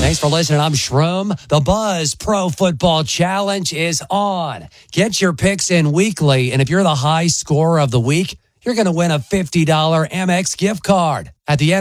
Thanks for listening. I'm Shroom. The Buzz Pro Football Challenge is on. Get your picks in weekly, and if you're the high scorer of the week, you're going to win a $50 Amex gift card. At the end